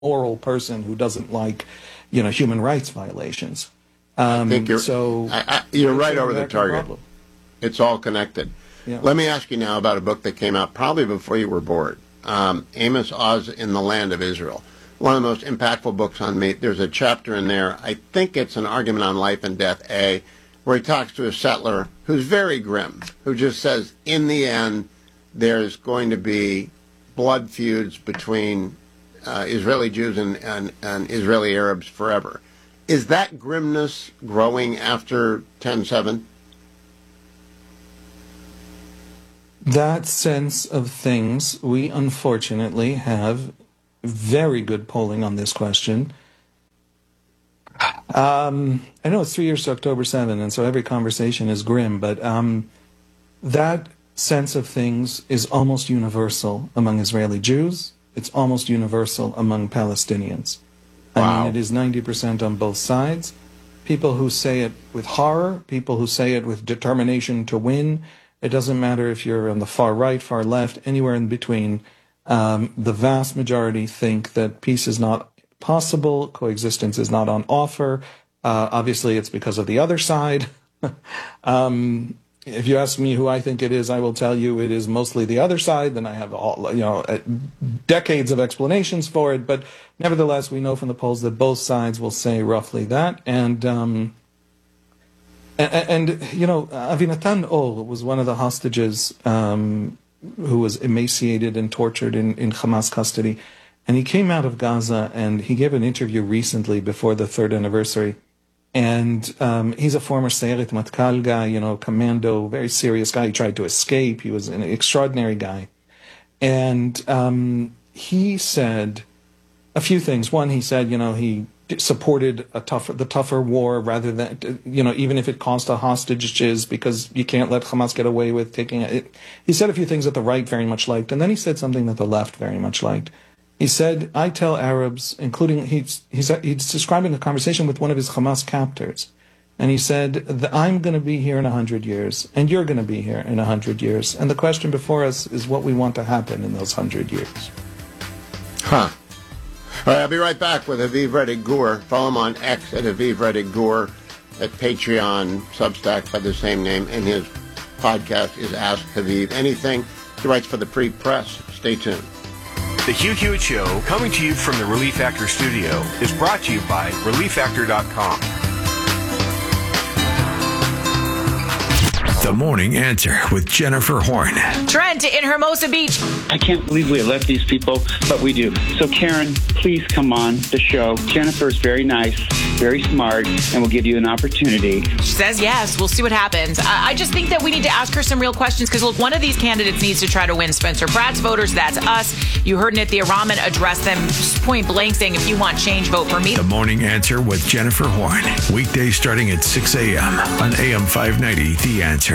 moral person who doesn't like, human rights violations. I think you're right over the target. Problem. It's all connected. Yeah. Let me ask you now about a book that came out probably before you were born. Amos Oz in the Land of Israel. One of the most impactful books on me. There's a chapter in there, I think it's an argument on life and death, where he talks to a settler who's very grim, who just says, in the end, there's going to be blood feuds between Israeli Jews and Israeli Arabs forever. Is that grimness growing after 10/7? That sense of things, we unfortunately have very good polling on this question. I know it's 3 years to October 7, and so every conversation is grim, but that sense of things is almost universal among Israeli Jews. It's almost universal among Palestinians. Wow. I mean, it is 90% on both sides. People who say it with horror, people who say it with determination to win. It doesn't matter if you're on the far right, far left, anywhere in between. The vast majority think that peace is not possible, coexistence is not on offer. Obviously, it's because of the other side. If you ask me who I think it is, I will tell you it is mostly the other side. Then I have decades of explanations for it. But nevertheless, we know from the polls that both sides will say roughly that. And Avinatan Or was one of the hostages who was emaciated and tortured in Hamas custody. And he came out of Gaza, and he gave an interview recently before the 3rd anniversary. And he's a former Sayeret Matkal guy, commando, very serious guy. He tried to escape. He was an extraordinary guy. And he said a few things. One, he said, he supported the tougher war rather than, even if it cost a hostages, because you can't let Hamas get away with taking it. He said a few things that the right very much liked, and then he said something that the left very much liked. He said, I tell Arabs, including, he's describing a conversation with one of his Hamas captors, and he said, I'm going to be here in 100 years, and you're going to be here in 100 years, and the question before us is what we want to happen in those 100 years. Huh. All right, I'll be right back with Aviv Rettig Gur. Follow him on X at Aviv Rettig Gur, at Patreon, Substack by the same name, and his podcast is Ask Aviv Anything. He writes for the Free Press. Stay tuned. The Hugh Hewitt Show, coming to you from the Relief Factor studio, is brought to you by ReliefFactor.com. The Morning Answer with Jennifer Horn. Trent in Hermosa Beach. I can't believe we let these people, but we do. So Karen, please come on the show. Jennifer is very nice, very smart, and will give you an opportunity. She says yes. We'll see what happens. I just think that we need to ask her some real questions because, look, one of these candidates needs to try to win Spencer Pratt's voters. That's us. You heard Nithya Raman address them point blank saying, if you want change, vote for me. The Morning Answer with Jennifer Horn. Weekdays starting at 6 a.m. on AM 590, The Answer.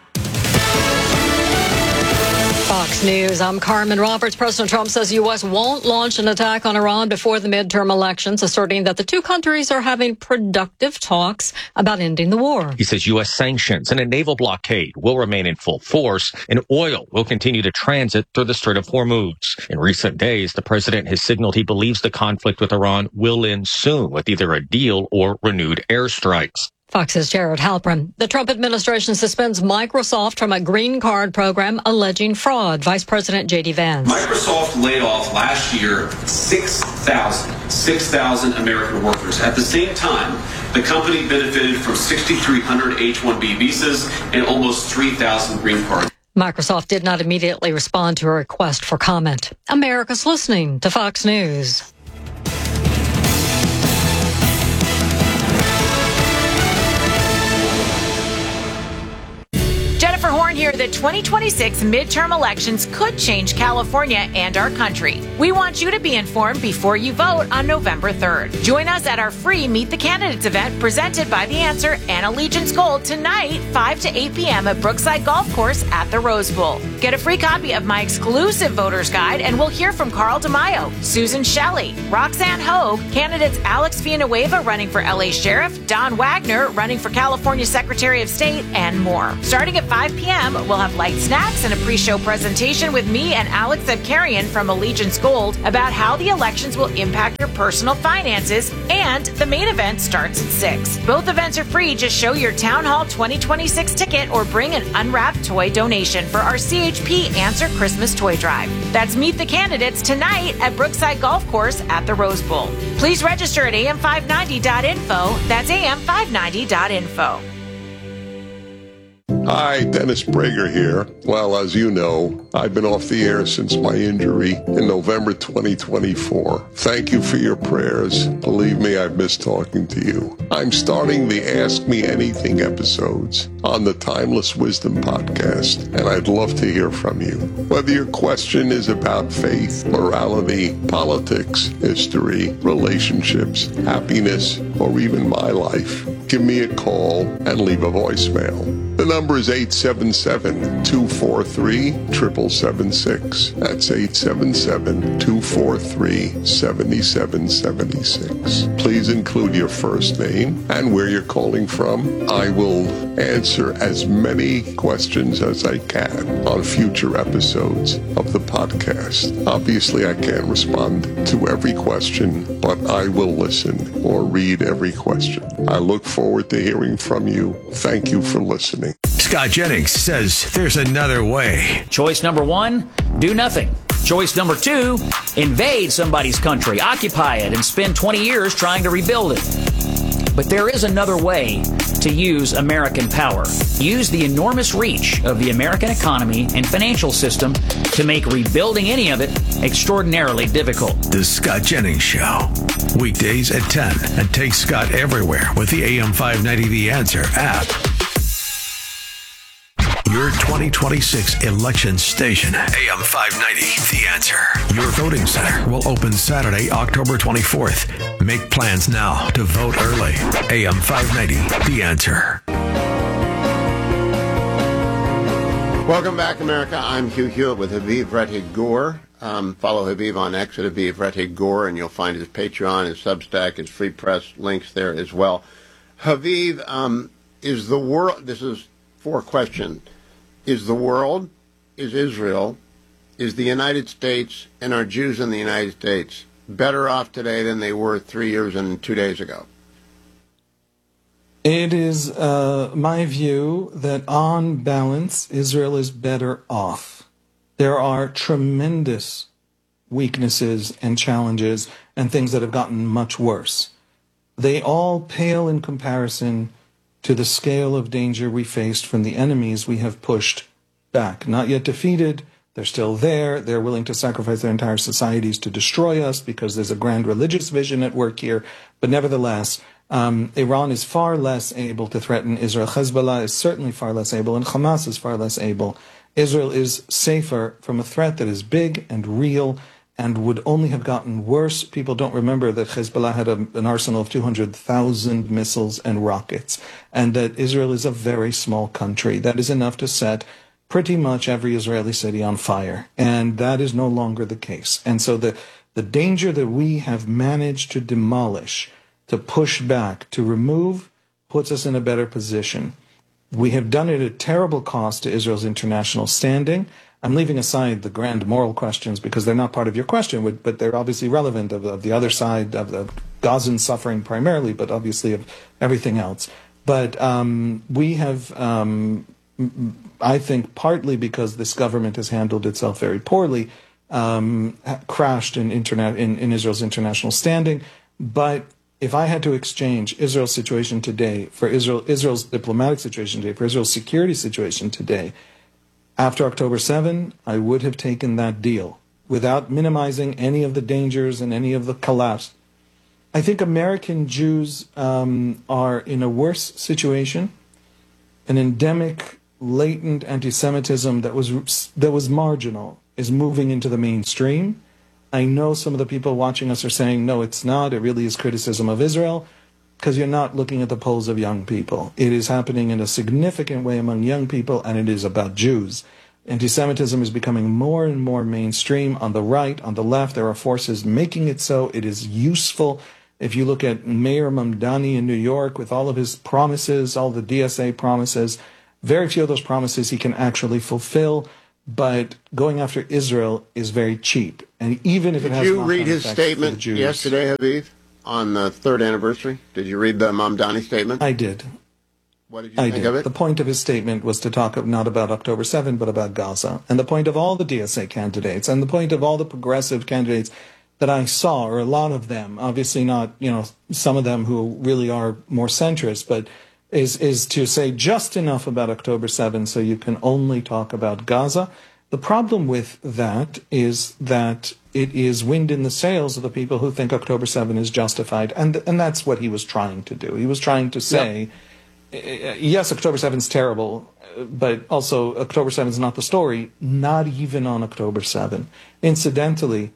Fox News, I'm Carmen Roberts. President Trump says U.S. won't launch an attack on Iran before the midterm elections, asserting that the two countries are having productive talks about ending the war. He says U.S. sanctions and a naval blockade will remain in full force, and oil will continue to transit through the Strait of Hormuz. In recent days, the president has signaled he believes the conflict with Iran will end soon with either a deal or renewed airstrikes. Fox's Jared Halpern. The Trump administration suspends Microsoft from a green card program alleging fraud. Vice President J.D. Vance. Microsoft laid off last year 6,000 American workers. At the same time, the company benefited from 6,300 H-1B visas and almost 3,000 green cards. Microsoft did not immediately respond to a request for comment. America's listening to Fox News. Jennifer Horn here. The 2026 midterm elections could change California and our country. We want you to be informed before you vote on November 3rd. Join us at our free Meet the Candidates event presented by The Answer and Allegiance Gold tonight, 5 to 8 p.m. at Brookside Golf Course at the Rose Bowl. Get a free copy of my exclusive voter's guide, and we'll hear from Carl DeMaio, Susan Shelley, Roxanne Hogue, candidates Alex Villanueva running for LA Sheriff, Don Wagner running for California Secretary of State, and more. Starting at 5 p.m., we'll have light snacks and a pre-show presentation with me and Alex Zebkarian from Allegiance Gold about how the elections will impact your personal finances, and the main event starts at 6. Both events are free. Just show your Town Hall 2026 ticket or bring an unwrapped toy donation for our CHP Answer Christmas Toy Drive. That's Meet the Candidates tonight at Brookside Golf Course at the Rose Bowl. Please register at am590.info. That's am590.info. Hi, Dennis Prager here. Well, as you know, I've been off the air since my injury in November 2024. Thank you for your prayers. Believe me, I've missed talking to you. I'm starting the Ask Me Anything episodes on the Timeless Wisdom podcast, and I'd love to hear from you. Whether your question is about faith, morality, politics, history, relationships, happiness, or even my life, give me a call and leave a voicemail. The number is 877-243-7776. That's 877-243-7776. Please include your first name and where you're calling from. I will answer as many questions as I can on future episodes of the podcast. Obviously, I can't respond to every question, but I will listen or read every question. I look forward to hearing from you. Thank you for listening. Scott Jennings says there's another way. Choice number 1, do nothing. Choice number 2, invade somebody's country, occupy it, and spend 20 years trying to rebuild it. But there is another way to use American power. Use the enormous reach of the American economy and financial system to make rebuilding any of it extraordinarily difficult. The Scott Jennings Show. Weekdays at 10. And take Scott everywhere with the AM 590 The Answer app. Your 2026 election station, AM 590, The Answer. Your voting center will open Saturday, October 24th. Make plans now to vote early. AM 590, The Answer. Welcome back, America. I'm Hugh Hewitt with Haviv Rettig Gur. Follow Haviv on X at Haviv Rettig Gur, and you'll find his Patreon, his Substack, his Free Press links there as well. Haviv, is the world, this is 4 questions. Is the world, is Israel, is the United States, and are Jews in the United States better off today than they were 3 years and 2 days ago? It is my view that on balance, Israel is better off. There are tremendous weaknesses and challenges and things that have gotten much worse. They all pale in comparison to the scale of danger we faced from the enemies we have pushed back. Not yet defeated, they're still there, they're willing to sacrifice their entire societies to destroy us because there's a grand religious vision at work here, but nevertheless, Iran is far less able to threaten Israel. Hezbollah is certainly far less able, and Hamas is far less able. Israel is safer from a threat that is big and real and would only have gotten worse. People don't remember that Hezbollah had an arsenal of 200,000 missiles and rockets, and that Israel is a very small country. That is enough to set pretty much every Israeli city on fire, and that is no longer the case. And so the danger that we have managed to demolish, to push back, to remove, puts us in a better position. We have done it at terrible cost to Israel's international standing. I'm leaving aside the grand moral questions because they're not part of your question, but they're obviously relevant of the other side, of the Gazan suffering primarily, but obviously of everything else. But we have, I think, partly because this government has handled itself very poorly, crashed in Israel's international standing. But if I had to exchange Israel's situation today for Israel's diplomatic situation today, for Israel's security situation today, after October 7, I would have taken that deal without minimizing any of the dangers and any of the collapse. I think American Jews are in a worse situation. An endemic, latent anti-Semitism that was marginal is moving into the mainstream. I know some of the people watching us are saying, no, it's not. It really is criticism of Israel, because you're not looking at the polls of young people. It is happening in a significant way among young people, and it is about Jews. Anti-Semitism is becoming more and more mainstream on the right, on the left. There are forces making it so. It is useful. If you look at Mayor Mamdani in New York with all of his promises, all the DSA promises, Very few of those promises he can actually fulfill, but going after Israel is very cheap. And even if it has... Did you read his statement yesterday, Habib, on the 3rd anniversary? Did you read the Mamdani statement? I did. What did you think of it? The point of his statement was to talk not about October 7, but about Gaza. And the point of all the DSA candidates, and the point of all the progressive candidates that I saw, or a lot of them, obviously not, some of them who really are more centrist, but is to say just enough about October 7 so you can only talk about Gaza. The problem with that is that it is wind in the sails of the people who think October 7 is justified. And that's what he was trying to do. He was trying to say... Yes, October 7 is terrible, but also October 7 is not the story, not even on October 7. Incidentally,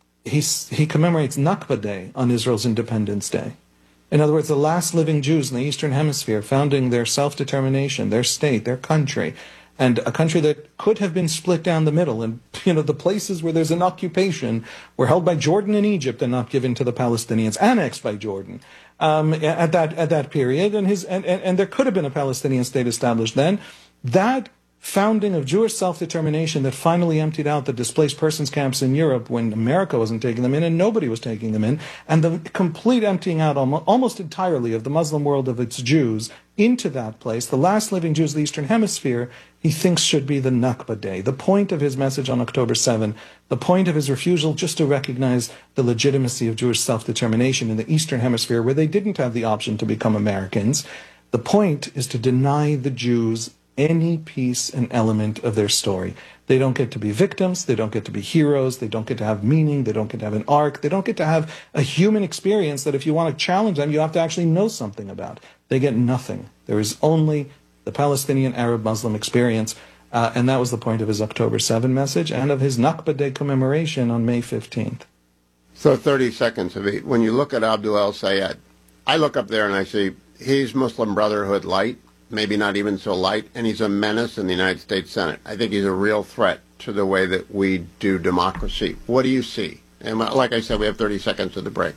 he commemorates Nakba Day on Israel's Independence Day. In other words, the last living Jews in the Eastern Hemisphere founding their self-determination, their state, their country, and a country that could have been split down the middle. And, the places where there's an occupation were held by Jordan and Egypt and not given to the Palestinians, annexed by Jordan. At that period, and there could have been a Palestinian state established then. That founding of Jewish self-determination that finally emptied out the displaced persons camps in Europe when America wasn't taking them in and nobody was taking them in, and the complete emptying out almost entirely of the Muslim world of its Jews into that place, the last living Jews of the Eastern Hemisphere, he thinks should be the Nakba Day. The point of his message on October 7, the point of his refusal just to recognize the legitimacy of Jewish self-determination in the Eastern Hemisphere where they didn't have the option to become Americans, the point is to deny the Jews any piece and element of their story. They don't get to be victims, they don't get to be heroes, they don't get to have meaning, they don't get to have an arc, they don't get to have a human experience that if you want to challenge them, you have to actually know something about. They get nothing. There is only the Palestinian Arab Muslim experience, and that was the point of his October 7 message and of his Nakba Day commemoration on May 15th. So 30 seconds of it. When you look at Abdul El-Sayed, I look up there and I see he's Muslim Brotherhood light, maybe not even so light, and he's a menace in the United States Senate. I think he's a real threat to the way that we do democracy. What do you see? And like I said, we have 30 seconds to the break.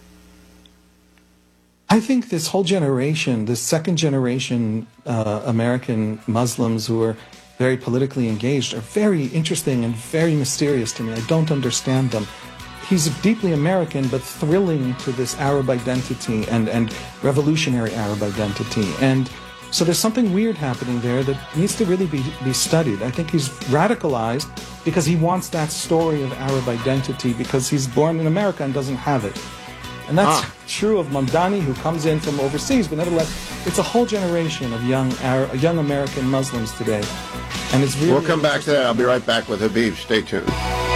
I think this whole generation, this second generation American Muslims who are very politically engaged are very interesting and very mysterious to me. I don't understand them. He's deeply American, but thrilling to this Arab identity and revolutionary Arab identity. And so there's something weird happening there that needs to really be studied. I think he's radicalized because he wants that story of Arab identity because he's born in America and doesn't have it. And that's true of Mamdani, who comes in from overseas, but nevertheless, it's a whole generation of young American Muslims today. And it's really... We'll come back to that. I'll be right back with Habib. Stay tuned.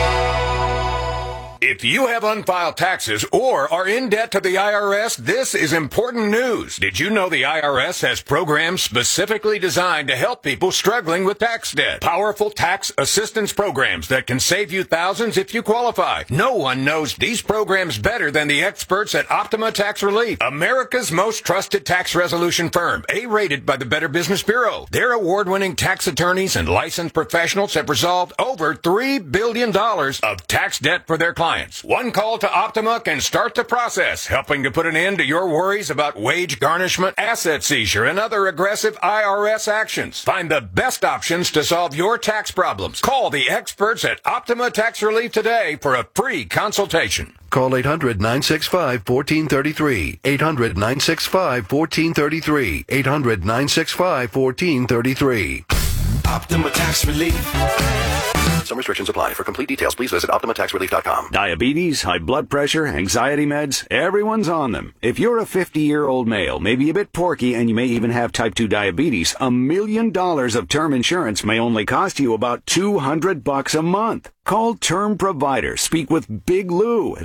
If you have unfiled taxes or are in debt to the IRS, this is important news. Did you know the IRS has programs specifically designed to help people struggling with tax debt? Powerful tax assistance programs that can save you thousands if you qualify. No one knows these programs better than the experts at Optima Tax Relief, America's most trusted tax resolution firm, A-rated by the Better Business Bureau. Their award-winning tax attorneys and licensed professionals have resolved over $3 billion of tax debt for their clients. One call to Optima can start the process, helping to put an end to your worries about wage garnishment, asset seizure, and other aggressive IRS actions. Find the best options to solve your tax problems. Call the experts at Optima Tax Relief today for a free consultation. Call 800-965-1433. 800-965-1433. 800-965-1433. Optima Tax Relief. Some restrictions apply. For complete details, please visit OptimaTaxRelief.com. Diabetes, high blood pressure, anxiety meds, everyone's on them. If you're a 50-year-old male, maybe a bit porky, and you may even have type 2 diabetes, $1 million of term insurance may only cost you about $200 a month. Call Term Provider. Speak with Big Lou at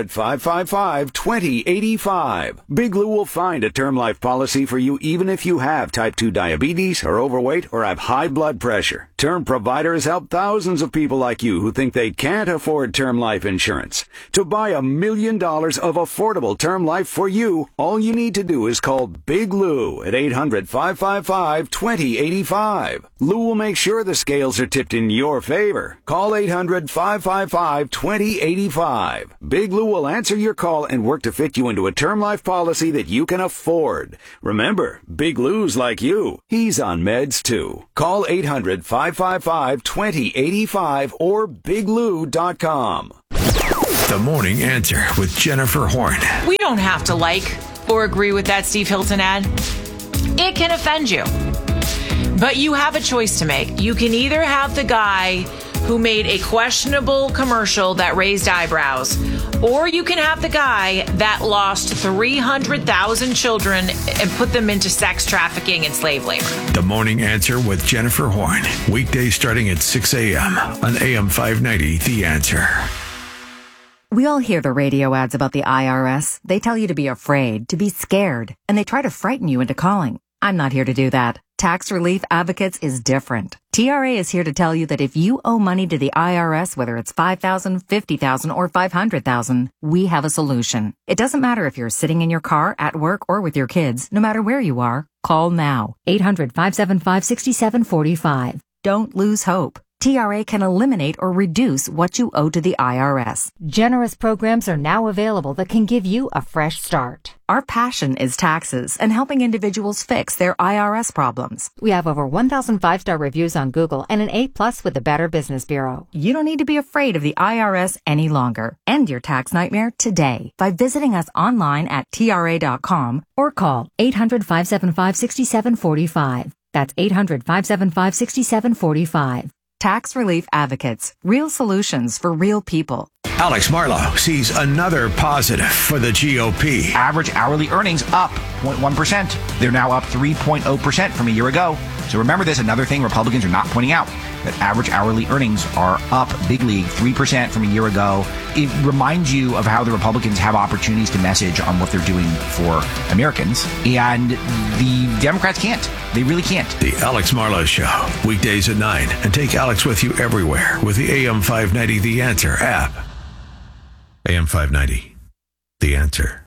800-555-2085. Big Lou will find a term life policy for you even if you have type 2 diabetes, are overweight, or have high blood pressure. Term Provider has helped thousands of people like you who think they can't afford term life insurance. To buy $1 million of affordable term life for you, all you need to do is call Big Lou at 800-555-2085. Lou will make sure the scales are tipped in your favor. Call 800 800-555-2085. Big Lou will answer your call and work to fit you into a term life policy that you can afford. Remember, Big Lou's like you. He's on meds too. Call 800-555-2085 or biglou.com. The Morning Answer with Jennifer Horn. We don't have to like or agree with that Steve Hilton ad. It can offend you. But you have a choice to make. You can either have the guy who made a questionable commercial that raised eyebrows, or you can have the guy that lost 300,000 children and put them into sex trafficking and slave labor. The Morning Answer with Jennifer Horn. Weekdays starting at 6 a.m. on AM 590, The Answer. We all hear the radio ads about the IRS. They tell you to be afraid, to be scared, and they try to frighten you into calling. I'm not here to do that. Tax Relief Advocates is different. TRA is here to tell you that if you owe money to the IRS, whether it's $5,000, $50,000, or $500,000, we have a solution. It doesn't matter if you're sitting in your car, at work, or with your kids. No matter where you are, call now. 800-575-6745. Don't lose hope. TRA can eliminate or reduce what you owe to the IRS. Generous programs are now available that can give you a fresh start. Our passion is taxes and helping individuals fix their IRS problems. We have over 1,000 5-star reviews on Google and an A+ with the Better Business Bureau. You don't need to be afraid of the IRS any longer. End your tax nightmare today by visiting us online at TRA.com or call 800-575-6745. That's 800-575-6745. Tax Relief Advocates. Real solutions for real people. Alex Marlow sees another positive for the GOP. Average hourly earnings up 0.1%. They're now up 3.0% from a year ago. So remember this, another thing Republicans are not pointing out, that average hourly earnings are up big league, 3% from a year ago. It reminds you of how the Republicans have opportunities to message on what they're doing for Americans, and the Democrats can't. They really can't. The Alex Marlow Show, weekdays at 9, and take Alex with you everywhere with the AM 590 The Answer app. AM 590, The Answer.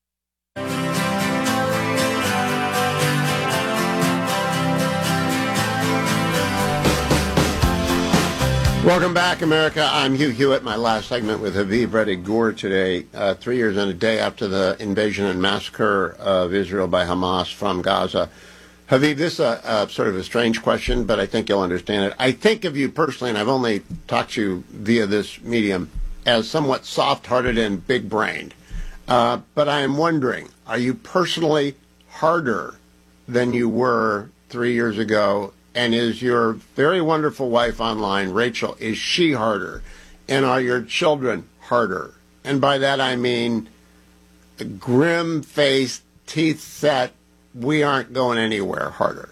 Welcome back, America. I'm Hugh Hewitt. My last segment with Haviv Reddy Gur today, 3 years and a day after the invasion and massacre of Israel by Hamas from Gaza. Haviv, this is sort of a strange question, but I think you'll understand it. I think of you personally, and I've only talked to you via this medium, as somewhat soft-hearted and big-brained. But I am wondering, are you personally harder than you were 3 years ago? And is your very wonderful wife online, Rachel, is she harder? And are your children harder? And by that I mean grim-faced, teeth set, we aren't going anywhere harder.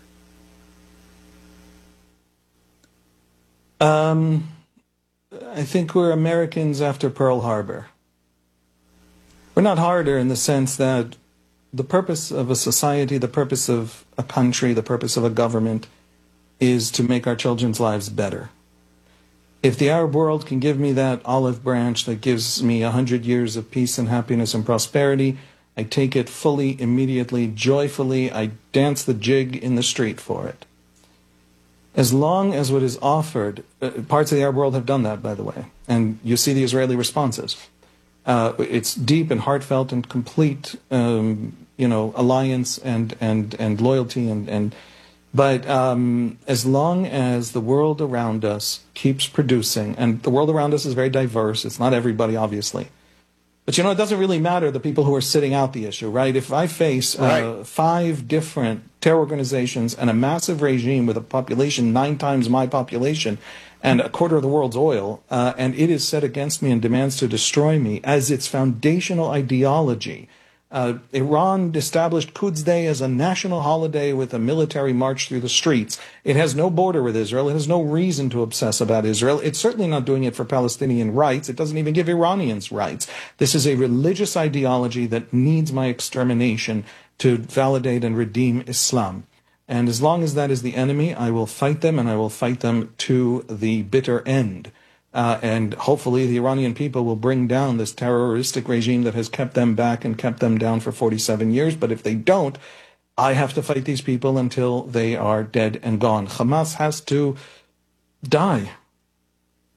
I think we're Americans after Pearl Harbor. We're not harder in the sense that the purpose of a society, the purpose of a country, the purpose of a government is to make our children's lives better. If the Arab world can give me that olive branch that gives me 100 years of peace and happiness and prosperity, I take it fully, immediately, joyfully. I dance the jig in the street for it. As long as what is offered, parts of the Arab world have done that, by the way, and you see the Israeli responses. It's deep and heartfelt and complete, alliance and loyalty But as long as the world around us keeps producing, and the world around us is very diverse, it's not everybody, obviously. But, it doesn't really matter the people who are sitting out the issue, right? If I face 5 different terror organizations and a massive regime with a population 9 times my population and a quarter of the world's oil, and it is set against me and demands to destroy me as its foundational ideology, Iran established Quds Day as a national holiday with a military march through the streets. It has no border with Israel. It has no reason to obsess about Israel. It's certainly not doing it for Palestinian rights. It doesn't even give Iranians rights. This is a religious ideology that needs my extermination to validate and redeem Islam. And as long as that is the enemy, I will fight them, and I will fight them to the bitter end. And hopefully the Iranian people will bring down this terroristic regime that has kept them back and kept them down for 47 years. But if they don't, I have to fight these people until they are dead and gone. Hamas has to die.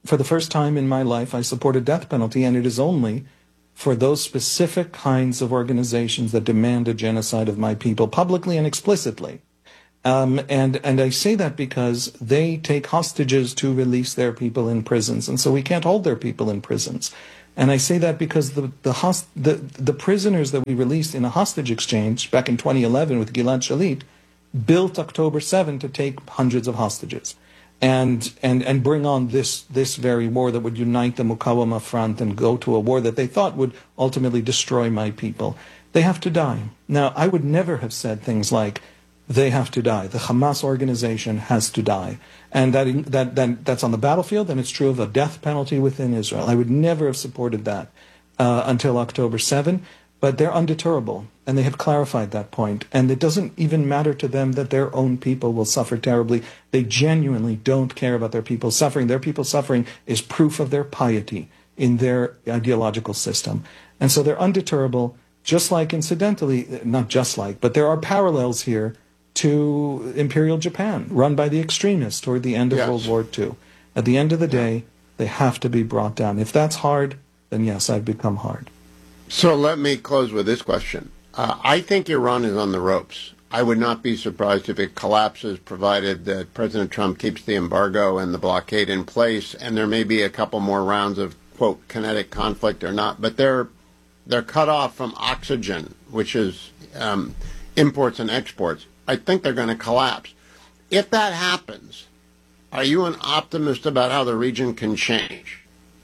for the first time in my life, I support a death penalty, and it is only for those specific kinds of organizations that demand a genocide of my people, publicly and explicitly. And I say that because they take hostages to release their people in prisons, and so we can't hold their people in prisons. And I say that because the prisoners that we released in a hostage exchange back in 2011 with Gilad Shalit built October 7 to take hundreds of hostages and bring on this very war that would unite the Mukawama front and go to a war that they thought would ultimately destroy my people. They have to die. Now, I would never have said things like, they have to die. The Hamas organization has to die. And that's on the battlefield, and it's true of a death penalty within Israel. I would never have supported that until October 7, but they're undeterrable, and they have clarified that point. And it doesn't even matter to them that their own people will suffer terribly. They genuinely don't care about their people suffering. Their people suffering is proof of their piety in their ideological system. And so they're undeterrable, just like, incidentally, not just like, but there are parallels here to Imperial Japan, run by the extremists toward the end of World War II. At the end of the day, they have to be brought down. If that's hard, then yes, I've become hard. So let me close with this question. I think Iran is on the ropes. I would not be surprised if it collapses, provided that President Trump keeps the embargo and the blockade in place, and there may be a couple more rounds of, quote, kinetic conflict or not. But they're cut off from oxygen, which is imports and exports. I think they're going to collapse. If that happens, are you an optimist about how the region can change?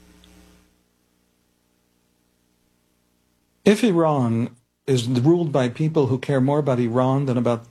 If Iran is ruled by people who care more about Iran than about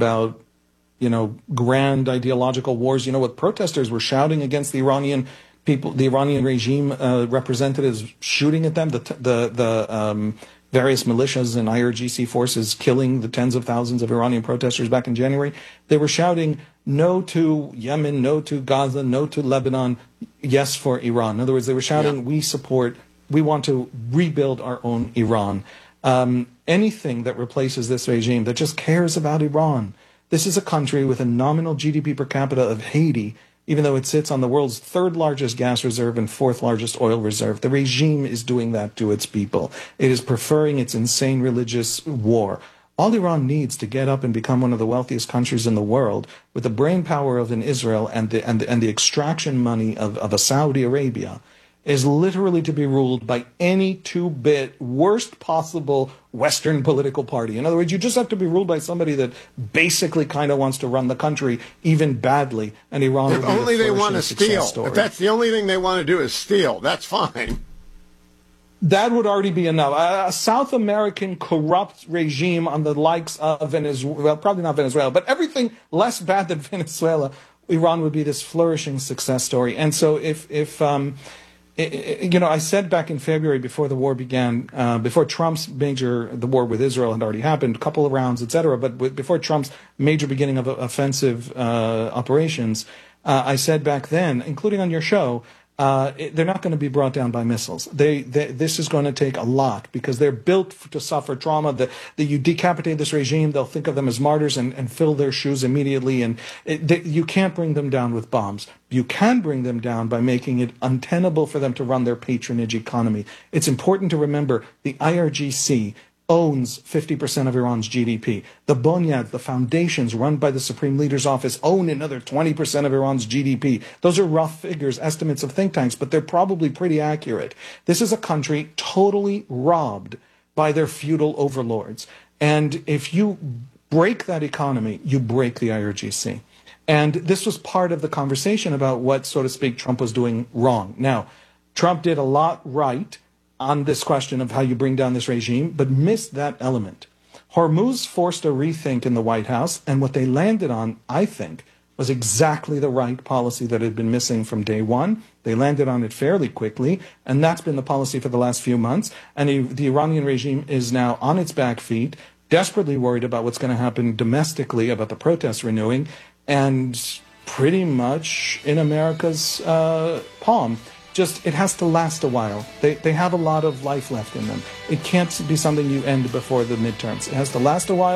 grand ideological wars, what protesters were shouting against the Iranian people, the Iranian regime representatives shooting at them, the various militias and IRGC forces killing the tens of thousands of Iranian protesters back in January. They were shouting no to Yemen, no to Gaza, no to Lebanon, yes for Iran. In other words, they were shouting, we want to rebuild our own Iran. Anything that replaces this regime that just cares about Iran. This is a country with a nominal GDP per capita of Haiti, even though it sits on the world's third largest gas reserve and fourth largest oil reserve. The regime is doing that to its people. It is preferring its insane religious war. All Iran needs to get up and become one of the wealthiest countries in the world, with the brain power of an Israel and the extraction money of a Saudi Arabia, is literally to be ruled by any two-bit worst possible Western political party. In other words, you just have to be ruled by somebody that basically kind of wants to run the country, even badly, and Iran. If only they want to steal. If that's the only thing they want to do is steal, that's fine. That would already be enough. A South American corrupt regime on the likes of Venezuela, well, probably not Venezuela, but everything less bad than Venezuela, Iran would be this flourishing success story. And so I said back in February before the war began, before Trump's the war with Israel had already happened, a couple of rounds, etc., but before Trump's major beginning of offensive operations, I said back then, including on your show, they're not going to be brought down by missiles. This is going to take a lot because they're built to suffer trauma. That you decapitate this regime, they'll think of them as martyrs and fill their shoes immediately. And you can't bring them down with bombs. You can bring them down by making it untenable for them to run their patronage economy. It's important to remember the IRGC owns 50% of Iran's GDP. The Bonyad, the foundations run by the Supreme Leader's office, own another 20% of Iran's GDP. Those are rough figures, estimates of think tanks, but they're probably pretty accurate. This is a country totally robbed by their feudal overlords. And if you break that economy, you break the IRGC. And this was part of the conversation about what, so to speak, Trump was doing wrong. Now, Trump did a lot right on this question of how you bring down this regime, but missed that element. Hormuz forced a rethink in the White House, and what they landed on, I think, was exactly the right policy that had been missing from day one. They landed on it fairly quickly, and that's been the policy for the last few months. And the Iranian regime is now on its back feet, desperately worried about what's going to happen domestically, about the protests renewing, and pretty much in America's palm. Just, it has to last a while. They have a lot of life left in them. It can't be something you end before the midterms. It has to last a while,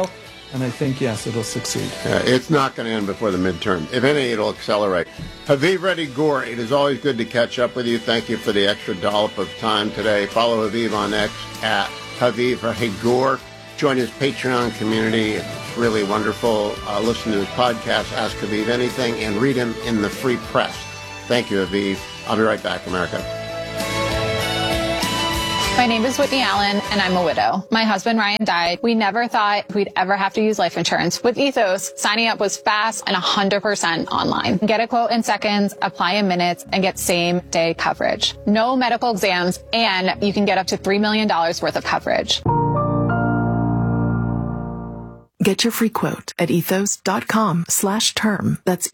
And I think, yes, it'll succeed. It's not going to end before the midterm. If any, it'll accelerate. Haviv Reddy Gore, it is always good to catch up with you. Thank you for the extra dollop of time today. Follow Haviv on X at Haviv Reddy Gore. Join his Patreon community. It's really wonderful. Listen to his podcast, Ask Haviv Anything, and read him in the Free Press. Thank you, Haviv. I'll be right back, America. My name is Whitney Allen, and I'm a widow. My husband, Ryan, died. We never thought we'd ever have to use life insurance. With Ethos, signing up was fast and 100% online. Get a quote in seconds, apply in minutes, and get same-day coverage. No medical exams, and you can get up to $3 million worth of coverage. Get your free quote at ethos.com/term. That's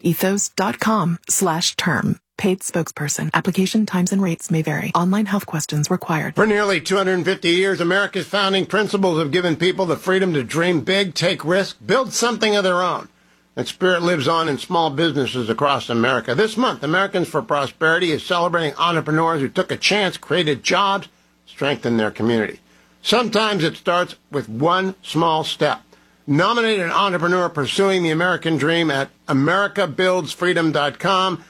ethos.com/term. Paid spokesperson. Application times and rates may vary. Online health questions required. For nearly 250 years, America's founding principles have given people the freedom to dream big, take risks, build something of their own. That spirit lives on in small businesses across America. This month, Americans for Prosperity is celebrating entrepreneurs who took a chance, created jobs, strengthened their community. Sometimes it starts with one small step. Nominate an entrepreneur pursuing the American dream at americabuildsfreedom.com,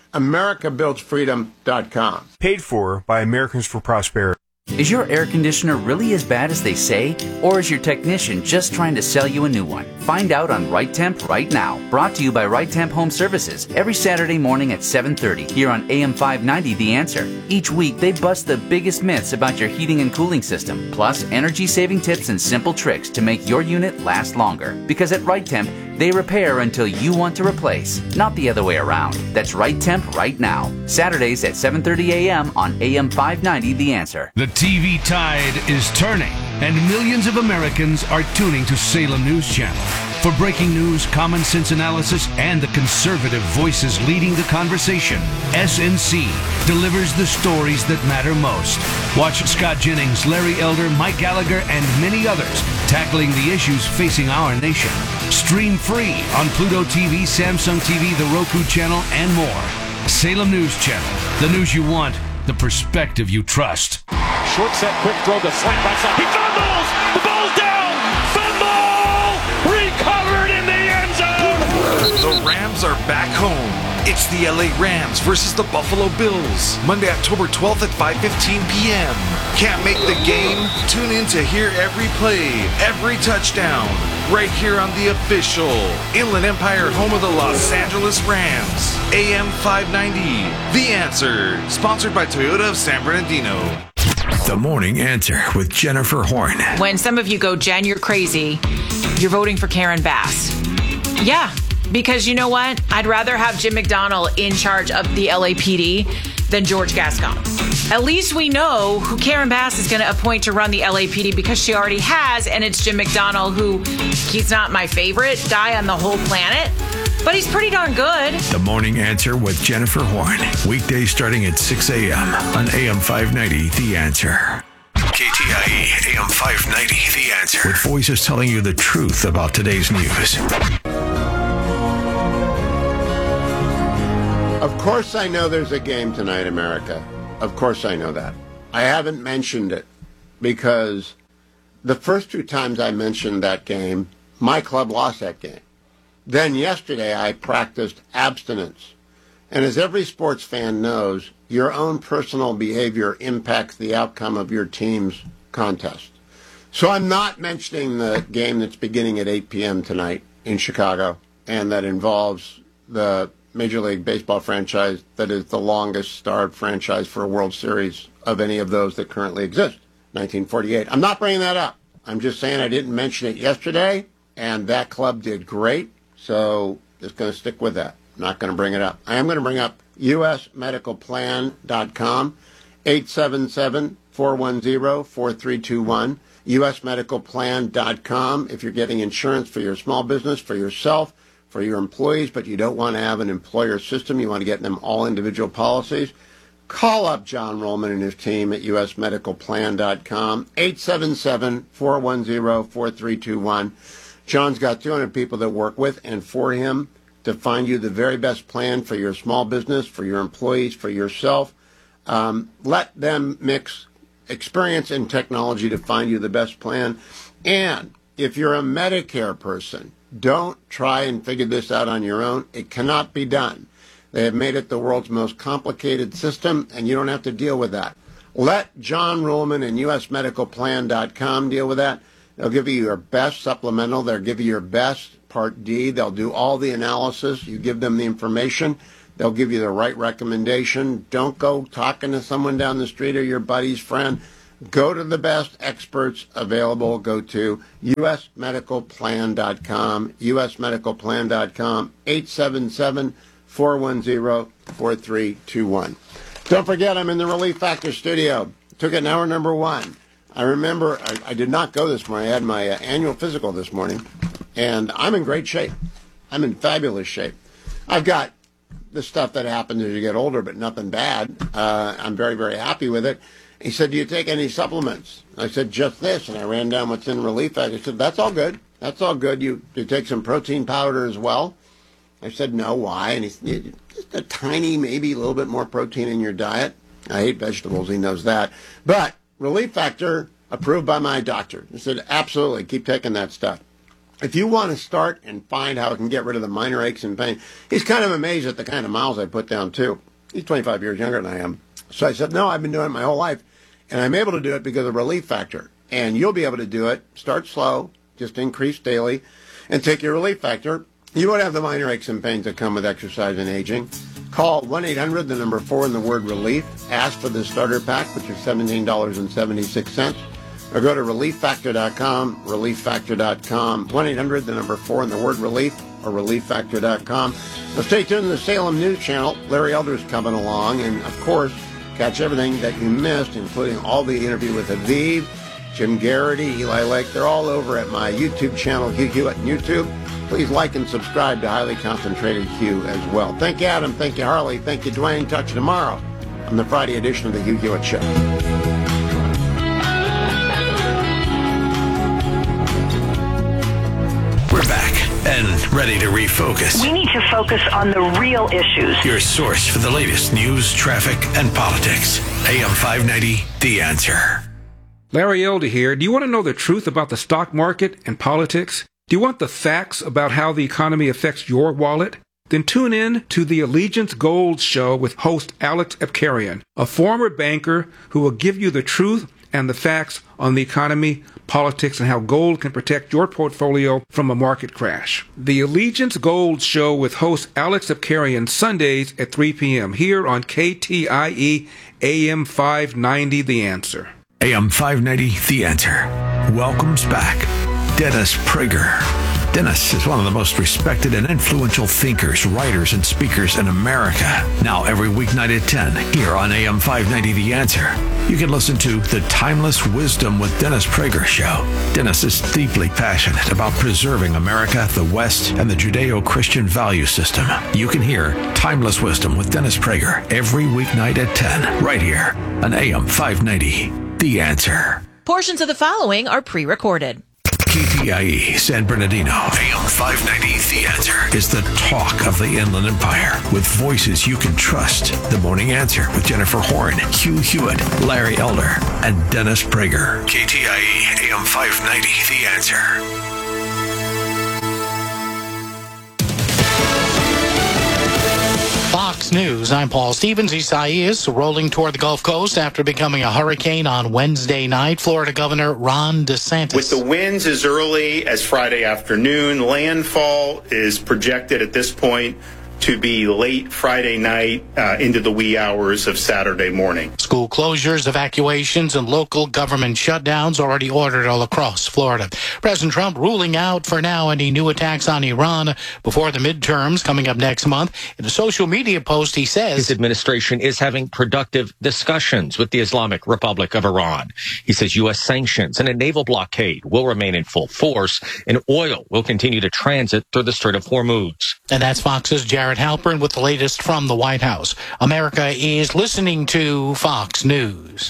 americabuildsfreedom.com. Paid for by Americans for Prosperity. Is your air conditioner really as bad as they say? Or is your technician just trying to sell you a new one? Find out on Right Temp right now. Brought to you by Right Temp Home Services. Every Saturday morning at 7:30 here on AM 590 The Answer. Each week they bust the biggest myths about your heating and cooling system, plus energy-saving tips and simple tricks to make your unit last longer. Because at Right Temp, they repair until you want to replace, not the other way around. That's Right Temp right now. Saturdays at 7:30 a.m. on AM 590 The Answer. The TV tide is turning, and millions of Americans are tuning to Salem News Channel. For breaking news, common sense analysis, and the conservative voices leading the conversation, SNC delivers the stories that matter most. Watch Scott Jennings, Larry Elder, Mike Gallagher, and many others tackling the issues facing our nation. Stream free on Pluto TV, Samsung TV, the Roku channel, and more. Salem News Channel. The news you want, the perspective you trust. Short set, quick throw, the slant right side. He fumbles! The ball's down! Fumble! Recovered in the end zone! The Rams are back home. It's the LA Rams versus the Buffalo Bills. Monday, October 12th at 5:15 p.m. Can't make the game? Tune in to hear every play, every touchdown, right here on the official Inland Empire home of the Los Angeles Rams. AM 590, The Answer. Sponsored by Toyota of San Bernardino. The Morning Answer with Jennifer Horn. When some of you go, Jen, you're crazy, you're voting for Karen Bass. Yeah, because you know what? I'd rather have Jim McDonnell in charge of the LAPD than George Gascon. At least we know who Karen Bass is going to appoint to run the LAPD because she already has, and it's Jim McDonnell, who he's not my favorite guy on the whole planet, but he's pretty darn good. The Morning Answer with Jennifer Horn. Weekdays starting at 6 a.m. on AM 590, The Answer. KTIE AM 590, The Answer. With voices telling you the truth about today's news. Of course I know there's a game tonight, America. Of course I know that. I haven't mentioned it because the first two times I mentioned that game, my club lost that game. Then yesterday I practiced abstinence. And as every sports fan knows, your own personal behavior impacts the outcome of your team's contest. So I'm not mentioning the game that's beginning at 8 p.m. tonight in Chicago and that involves the Major League Baseball franchise that is the longest-starved franchise for a World Series of any of those that currently exist, 1948. I'm not bringing that up. I'm just saying I didn't mention it yesterday, and that club did great, so just going to stick with that. I'm not going to bring it up. I am going to bring up usmedicalplan.com, 877-410-4321, usmedicalplan.com. If you're getting insurance for your small business, for yourself, for your employees, but you don't want to have an employer system, you want to get them all individual policies, call up John Rollman and his team at usmedicalplan.com, 877-410-4321. John's got 200 people that work with and for him to find you the very best plan for your small business, for your employees, for yourself. Let them mix experience and technology to find you the best plan. And if you're a Medicare person, don't try and figure this out on your own. It cannot be done. They have made it the world's most complicated system, and you don't have to deal with that. Let John Ruhlman and USMedicalPlan.com deal with that. They'll give you your best supplemental. They'll give you your best Part D. They'll do all the analysis. You give them the information. They'll give you the right recommendation. Don't go talking to someone down the street or your buddy's friend. Go to the best experts available. Go to USMedicalPlan.com, USMedicalPlan.com, 877-410-4321. Don't forget, I'm in the Relief Factor studio. Took it in hour number 1. I remember I did not go this morning. I had my annual physical this morning, and I'm in great shape. I'm in fabulous shape. I've got the stuff that happens as you get older, but nothing bad. I'm very, very happy with it. He said, do you take any supplements? I said, just this. And I ran down what's in Relief Factor. He said, that's all good. That's all good. You take some protein powder as well? I said, no, why? And he said, just a tiny, maybe a little bit more protein in your diet. I hate vegetables. He knows that. But Relief Factor, approved by my doctor. He said, absolutely, keep taking that stuff. If you want to start and find how it can get rid of the minor aches and pain, he's kind of amazed at the kind of miles I put down, too. He's 25 years younger than I am. So I said, no, I've been doing it my whole life. And I'm able to do it because of Relief Factor. And you'll be able to do it. Start slow, just increase daily, and take your Relief Factor. You won't have the minor aches and pains that come with exercise and aging. Call 1-800, the number 4 and the word relief. Ask for the starter pack, which is $17.76. Or go to relieffactor.com, relieffactor.com. 1-800, the number 4 and the word relief, or relieffactor.com. Now stay tuned to the Salem News Channel. Larry Elder's coming along. And, of course, catch everything that you missed, including all the interview with Aviv, Jim Garrity, Eli Lake. They're all over at my YouTube channel, Hugh Hewitt on YouTube. Please like and subscribe to Highly Concentrated Hugh as well. Thank you, Adam. Thank you, Harley. Thank you, Dwayne. Talk to you tomorrow on the Friday edition of the Hugh Hewitt Show. We're back and ready to refocus. We need to focus on the real issues. Your source for the latest news, traffic, and politics. AM 590, The Answer. Larry Elder here. Do you want to know the truth about the stock market and politics? Do you want the facts about how the economy affects your wallet? Then tune in to the Allegiance Gold Show with host Alex Epkarian, a former banker who will give you the truth and the facts on the economy, politics, and how gold can protect your portfolio from a market crash. The Allegiance Gold Show with host Alex Epkarian, Sundays at 3 p.m. here on KTIE AM 590, The Answer. AM 590, The Answer. Welcomes back Dennis Prager. Dennis is one of the most respected and influential thinkers, writers, and speakers in America. Now every weeknight at 10 here on AM 590 The Answer. You can listen to The Timeless Wisdom with Dennis Prager show. Dennis is deeply passionate about preserving America, the West, and the Judeo-Christian value system. You can hear Timeless Wisdom with Dennis Prager every weeknight at 10 right here on AM 590 The Answer. Portions of the following are pre-recorded. KTIE San Bernardino, AM 590, The Answer, is the talk of the Inland Empire with voices you can trust. The Morning Answer with Jennifer Horn, Hugh Hewitt, Larry Elder, and Dennis Prager. KTIE AM 590, The Answer. Fox News, I'm Paul Stevens. Isaias rolling toward the Gulf Coast after becoming a hurricane on Wednesday night. Florida Governor Ron DeSantis. With the winds as early as Friday afternoon, landfall is projected at this point to be late Friday night into the wee hours of Saturday morning. School closures, evacuations, and local government shutdowns already ordered all across Florida. President Trump ruling out for now any new attacks on Iran before the midterms coming up next month. In a social media post, he says his administration is having productive discussions with the Islamic Republic of Iran. He says U.S. sanctions and a naval blockade will remain in full force, and oil will continue to transit through the Strait of Hormuz. And that's Fox's Jared Halpern with the latest from the White House. America is listening to Fox News.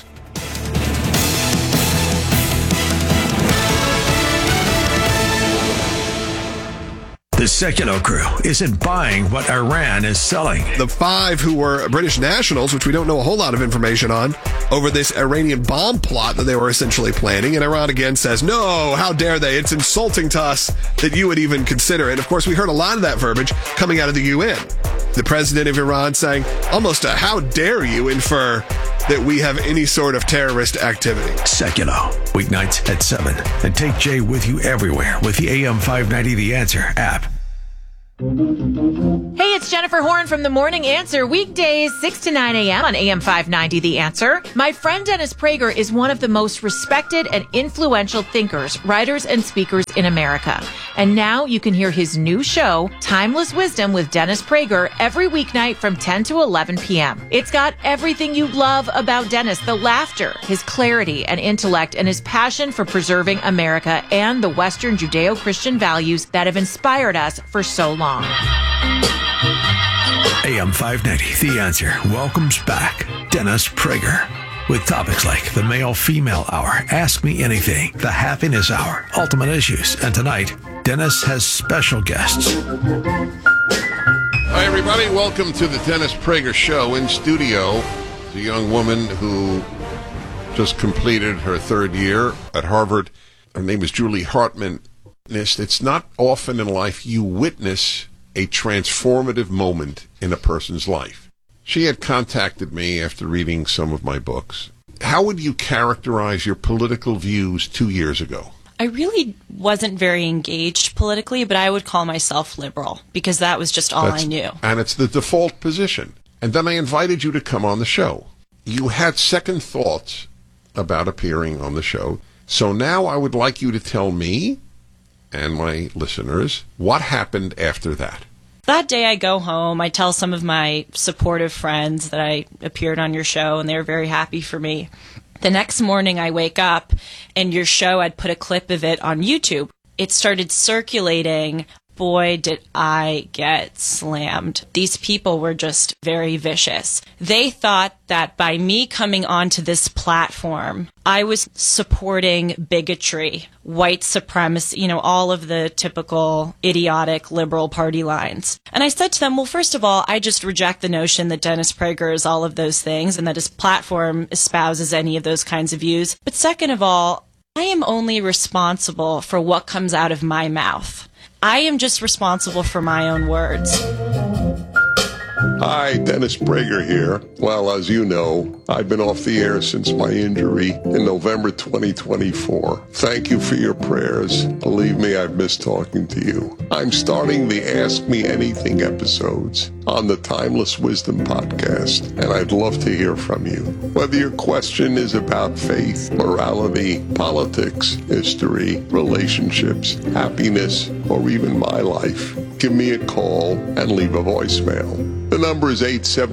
The The Sekulow crew isn't buying what Iran is selling. The 5 who were British nationals, which we don't know a whole lot of information on, over this Iranian bomb plot that they were essentially planning. And Iran again says, no, how dare they? It's insulting to us that you would even consider it. Of course, we heard a lot of that verbiage coming out of the UN. The president of Iran saying almost a how dare you infer that we have any sort of terrorist activity. Sekulow, weeknights at 7. And take Jay with you everywhere with the AM 590 The Answer app. Hey, it's Jennifer Horn from The Morning Answer, weekdays 6 to 9 a.m. on AM 590 The Answer. My friend Dennis Prager is one of the most respected and influential thinkers, writers, and speakers in America. And now you can hear his new show, Timeless Wisdom with Dennis Prager, every weeknight from 10 to 11 p.m. It's got everything you love about Dennis, the laughter, his clarity and intellect, and his passion for preserving America and the Western Judeo-Christian values that have inspired us for so long. AM 590, The Answer, welcomes back Dennis Prager with topics like the male-female hour, Ask Me Anything, the happiness hour, ultimate issues, and tonight, Dennis has special guests. Hi, everybody. Welcome to the Dennis Prager Show. In studio, a young woman who just completed her 3rd year at Harvard. Her name is Julie Hartman. It's not often in life you witness a transformative moment in a person's life. She had contacted me after reading some of my books. How would you characterize your political views 2 years ago? I really wasn't very engaged politically, but I would call myself liberal because that was just all I knew. And it's the default position. And then I invited you to come on the show. You had second thoughts about appearing on the show. So now I would like you to tell me and my listeners what happened after that. That day I go home, I tell some of my supportive friends that I appeared on your show, and they were very happy for me. The next morning I wake up, and your show, I'd put a clip of it on YouTube. It started circulating. Boy, did I get slammed. These people were just very vicious. They thought that by me coming onto this platform, I was supporting bigotry, white supremacy, all of the typical idiotic liberal party lines. And I said to them, well, first of all, I just reject the notion that Dennis Prager is all of those things and that his platform espouses any of those kinds of views. But second of all, I am only responsible for what comes out of my mouth. I am just responsible for my own words. Hi, Dennis Prager here. Well, as you know, I've been off the air since my injury in November 2024. Thank you for your prayers. Believe me, I've missed talking to you. I'm starting the Ask Me Anything episodes on the Timeless Wisdom podcast, and I'd love to hear from you. Whether your question is about faith, morality, politics, history, relationships, happiness, or even my life, give me a call and leave a voicemail. The number is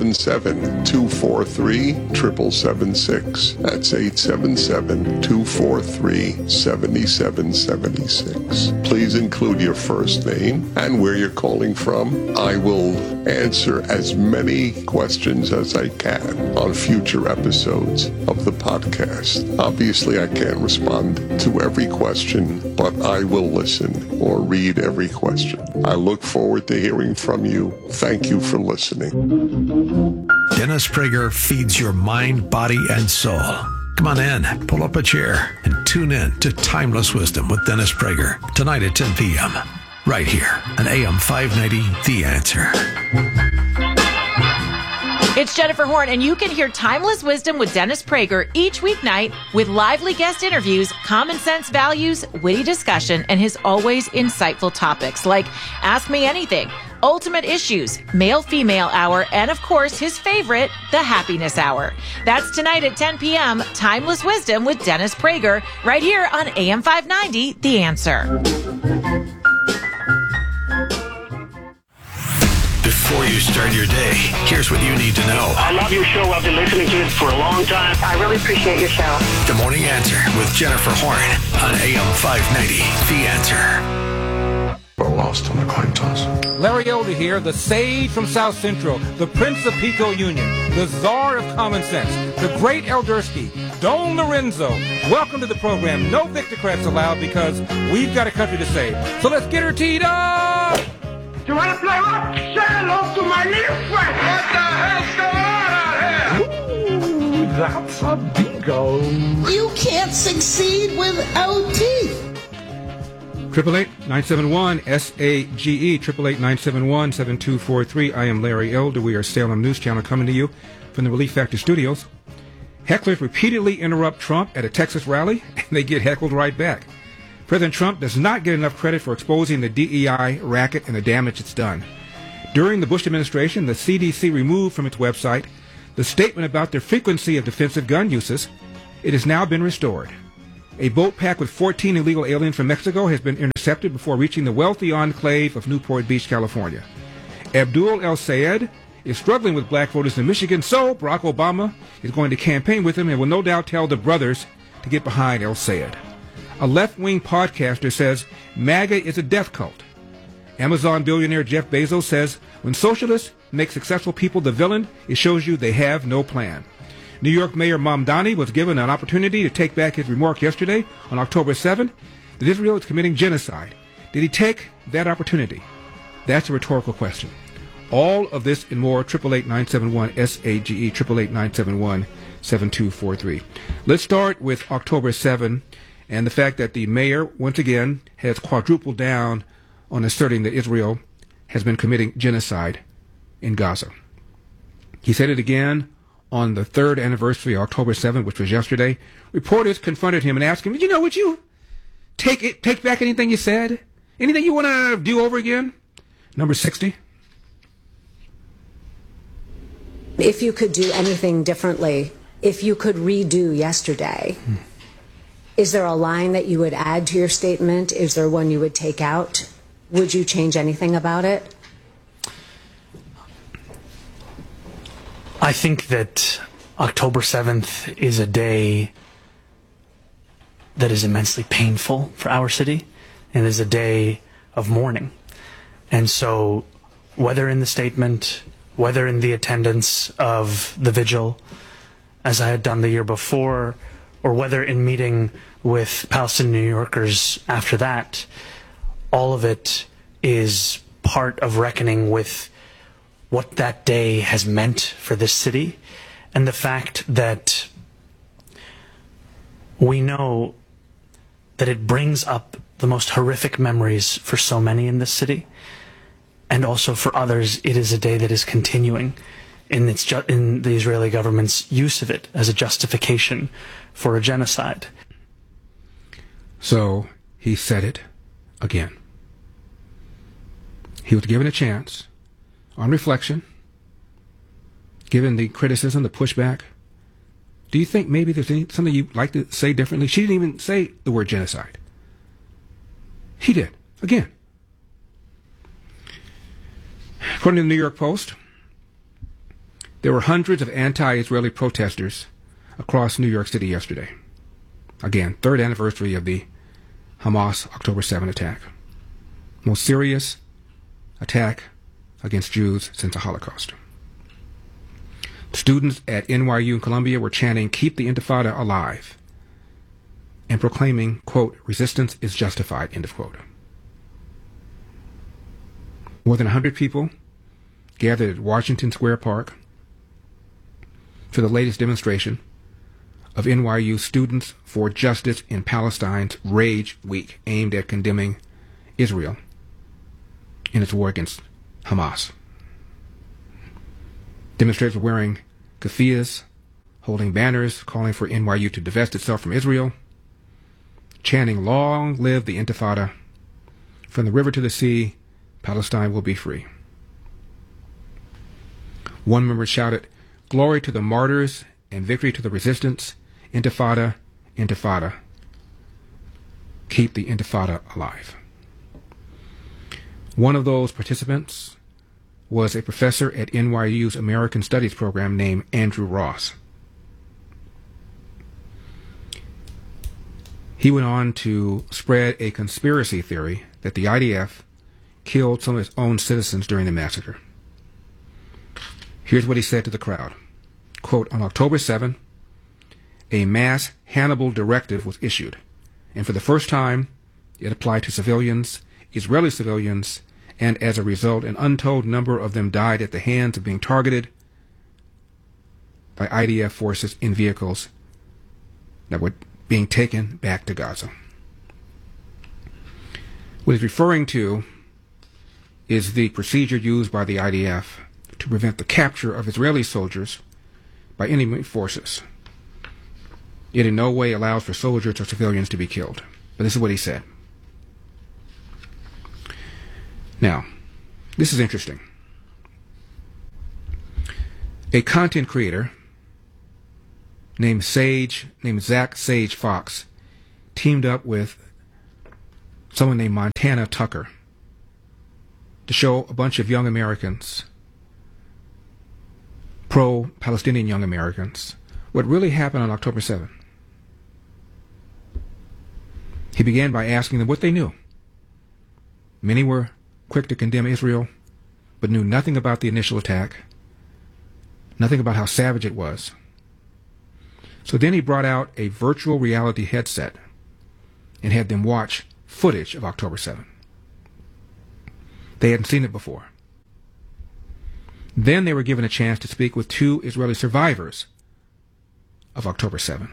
877-243-7776. That's 877-243-7776. Please include your first name and where you're calling from. I will answer as many questions as I can on future episodes of the podcast. Obviously, I can't respond to every question, but I will listen or read every question. I look forward to hearing from you. Thank you for listening. Dennis Prager feeds your mind, body, and soul. Come on in, pull up a chair, and tune in to Timeless Wisdom with Dennis Prager tonight at 10 p.m. right here on AM 590 The Answer. It's Jennifer Horn, and you can hear Timeless Wisdom with Dennis Prager each weeknight with lively guest interviews, common sense values, witty discussion, and his always insightful topics like Ask Me Anything, Ultimate Issues, Male-Female Hour, and of course, his favorite, the Happiness Hour. That's tonight at 10 p.m., Timeless Wisdom with Dennis Prager, right here on AM 590, The Answer. Before you start your day, here's what you need to know. I love your show. I've been listening to it for a long time. I really appreciate your show. The Morning Answer with Jennifer Horn on AM 590, The Answer. We're lost on the coin toss. Larry Elder here, the sage from South Central, the Prince of Pico Union, the czar of common sense, the great Eldersky, Don Lorenzo. Welcome to the program. No Victocrats allowed because we've got a country to save. So let's get her teed up! You want to play what? Say hello to my little friend. What the hell's going on out here? Ooh, that's a bingo. You can't succeed without teeth. 888-971-SAGE, 888-971-7243. I am Larry Elder. We are Salem News Channel coming to you from the Relief Factor studios. Hecklers repeatedly interrupt Trump at a Texas rally, and they get heckled right back. President Trump does not get enough credit for exposing the DEI racket and the damage it's done. During the Bush administration, the CDC removed from its website the statement about the frequency of defensive gun uses. It has now been restored. A boat packed with 14 illegal aliens from Mexico has been intercepted before reaching the wealthy enclave of Newport Beach, California. Abdul El Sayed is struggling with black voters in Michigan, so Barack Obama is going to campaign with him and will no doubt tell the brothers to get behind El Sayed. A left-wing podcaster says MAGA is a death cult. Amazon billionaire Jeff Bezos says when socialists make successful people the villain, it shows you they have no plan. New York Mayor Mamdani was given an opportunity to take back his remark yesterday on October 7th that Israel is committing genocide. Did he take that opportunity? That's a rhetorical question. All of this and more, 888-971-SAGE, 888-971-7243. Let's start with October 7 and the fact that the mayor, once again, has quadrupled down on asserting that Israel has been committing genocide in Gaza. He said it again on the third anniversary, October 7th, which was yesterday. Reporters confronted him and asked him, would you take back anything you said? Anything you want to do over again? Number 60. If you could do anything differently, if you could redo yesterday, is there a line that you would add to your statement? Is there one you would take out? Would you change anything about it? I think that October 7th is a day that is immensely painful for our city and is a day of mourning. And so whether in the statement, whether in the attendance of the vigil, as I had done the year before, or whether in meeting with Palestinian New Yorkers after that, all of it is part of reckoning with what that day has meant for this city, and the fact that we know that it brings up the most horrific memories for so many in this city, and also for others, it is a day that is continuing in the Israeli government's use of it as a justification for a genocide. So he said it again. He was given a chance. On reflection, given the criticism, the pushback, do you think maybe there's something you'd like to say differently? She didn't even say the word genocide. He did. Again. According to the New York Post, there were hundreds of anti-Israeli protesters across New York City yesterday. Again, third anniversary of the Hamas October 7 attack. Most serious attack against Jews since the Holocaust. Students at NYU and Columbia were chanting, "Keep the Intifada alive," and proclaiming, quote, "resistance is justified," end of quote. More than 100 people gathered at Washington Square Park for the latest demonstration of NYU Students for Justice in Palestine's Rage Week, aimed at condemning Israel in its war against Hamas. Demonstrators were wearing keffiyehs, holding banners calling for NYU to divest itself from Israel, chanting, "Long live the Intifada. From the river to the sea, Palestine will be free." One member shouted, "Glory to the martyrs and victory to the resistance. Intifada, Intifada. Keep the Intifada alive." One of those participants was a professor at NYU's American Studies program named Andrew Ross. He went on to spread a conspiracy theory that the IDF killed some of its own citizens during the massacre. Here's what he said to the crowd. Quote, "On October 7, a mass Hannibal directive was issued, and for the first time, it applied to civilians, Israeli civilians, and as a result, an untold number of them died at the hands of being targeted by IDF forces in vehicles that were being taken back to Gaza. What he's referring to is the procedure used by the IDF to prevent the capture of Israeli soldiers by enemy forces. It in no way allows for soldiers or civilians to be killed. But this is what he said. Now, this is interesting. A content creator named Zach Sage Fox teamed up with someone named Montana Tucker to show a bunch of young Americans, pro-Palestinian young Americans, what really happened on October 7th. He began by asking them what they knew. Many were quick to condemn Israel, but knew nothing about the initial attack, nothing about how savage it was. So then he brought out a virtual reality headset and had them watch footage of October 7th. They hadn't seen it before. Then they were given a chance to speak with 2 Israeli survivors of October 7th.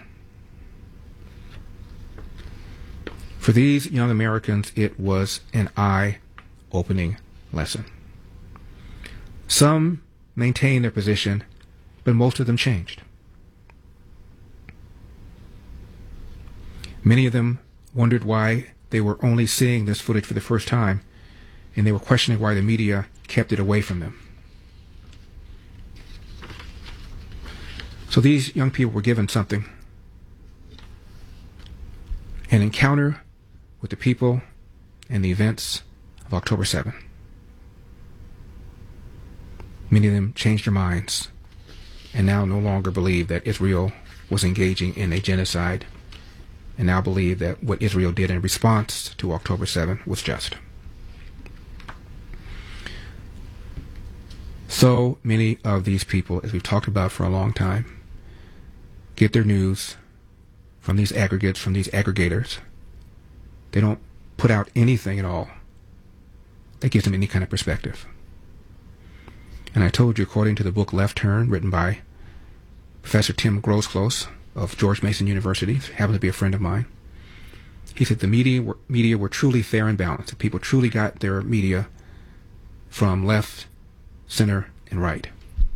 For these young Americans, it was an eye-opening lesson. Some maintained their position, but most of them changed. Many of them wondered why they were only seeing this footage for the first time, and they were questioning why the media kept it away from them. So these young people were given something, an encounter with the people and the events of October 7th. Many of them changed their minds and now no longer believe that Israel was engaging in a genocide, and now believe that what Israel did in response to October 7th was just. So many of these people, as we've talked about for a long time, get their news from these aggregates, from these aggregators. They don't put out anything at all that gives them any kind of perspective. And I told you, according to the book Left Turn, written by Professor Tim Grosclose of George Mason University, happens to be a friend of mine, he said the media were truly fair and balanced. That people truly got their media from left, center, and right.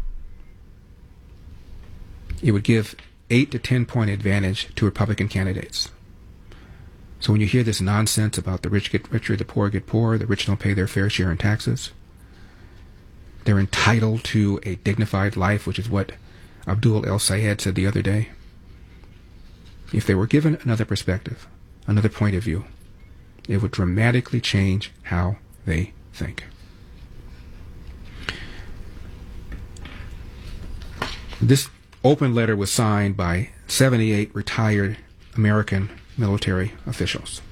It would give 8 to 10 point advantage to Republican candidates. So when you hear this nonsense about the rich get richer, the poor get poorer, the rich don't pay their fair share in taxes, they're entitled to a dignified life, which is what Abdul El Sayed said the other day. If they were given another perspective, another point of view, it would dramatically change how they think. This open letter was signed by 78 retired American military officials.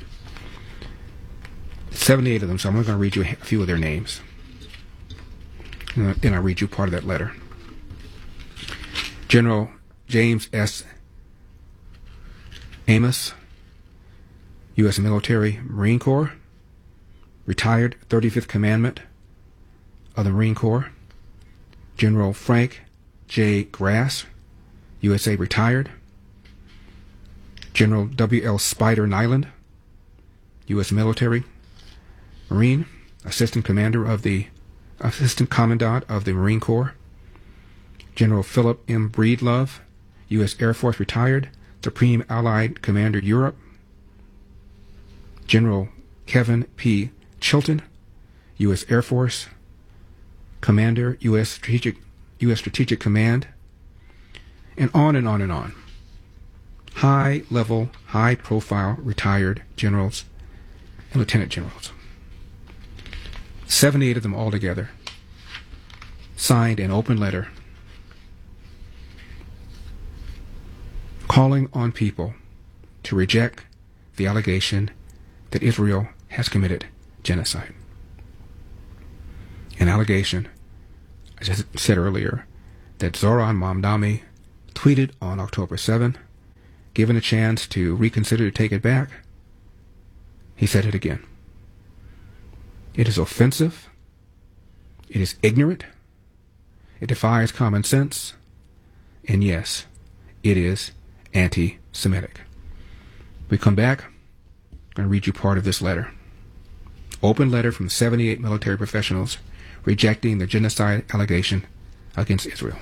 78 of them, so I'm going to read you a few of their names. And then I'll read you part of that letter. General James S. Amos, U.S. Military Marine Corps, retired 35th Commandment of the Marine Corps. General Frank J. Grass, USA, retired. General W.L. Spider Nyland, U.S. Military Marine, Assistant Commandant of the Marine Corps. General Philip M. Breedlove, U.S. Air Force, retired, Supreme Allied Commander Europe. General Kevin P. Chilton, U.S. Air Force Commander, U.S. Strategic Command, and on and on and on. High-level, high-profile retired generals and lieutenant generals. 78 of them altogether signed an open letter calling on people to reject the allegation that Israel has committed genocide. An allegation, as I said earlier, that Zoran Mamdani tweeted on October 7th. Given a chance to reconsider to take it back, he said it again. It is offensive. It is ignorant. It defies common sense. And yes, it is anti-Semitic. We come back, I'm going to read you part of this letter. Open letter from 78 military professionals rejecting the genocide allegation against Israel.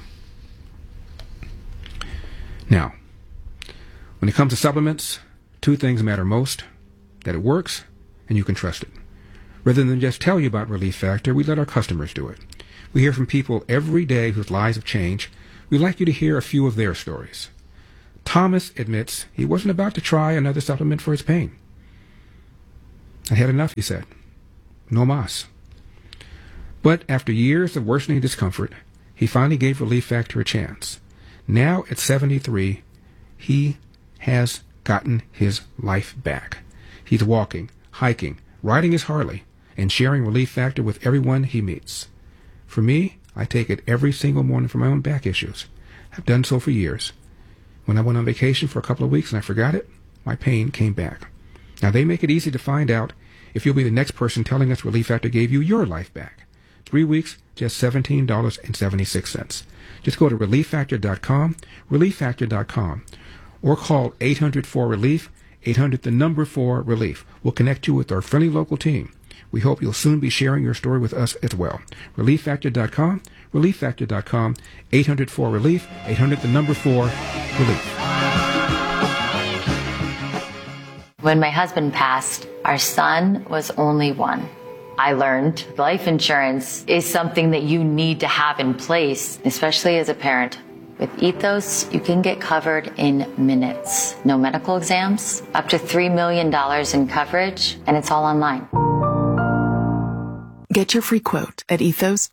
Now, when it comes to supplements, two things matter most: that it works and you can trust it. Rather than just tell you about Relief Factor, we let our customers do it. We hear from people every day whose lives have changed. We'd like you to hear a few of their stories. Thomas admits he wasn't about to try another supplement for his pain. I had enough, he said. No mas. But after years of worsening discomfort, he finally gave Relief Factor a chance. Now at 73, he has gotten his life back. He's walking, hiking, riding his Harley, and sharing Relief Factor with everyone he meets. For me, I take it every single morning for my own back issues. I've done so for years. When I went on vacation for a couple of weeks and I forgot it, my pain came back. Now they make it easy to find out if you'll be the next person telling us Relief Factor gave you your life back. 3 weeks, just $17.76. Just go to ReliefFactor.com, ReliefFactor.com, or call 800-4-RELIEF, 800-4-RELIEF. We'll connect you with our friendly local team. We hope you'll soon be sharing your story with us as well. ReliefFactor.com, ReliefFactor.com, 800-4-RELIEF, 800-4-RELIEF. When my husband passed, our son was only one. I learned life insurance is something that you need to have in place, especially as a parent. With Ethos, you can get covered in minutes. No medical exams, up to $3 million in coverage, and it's all online. Get your free quote at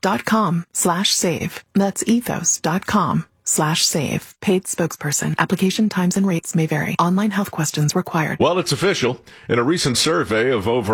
ethos.com/save. That's ethos.com/save. Paid spokesperson. Application times and rates may vary. Online health questions required. Well, it's official. In a recent survey of over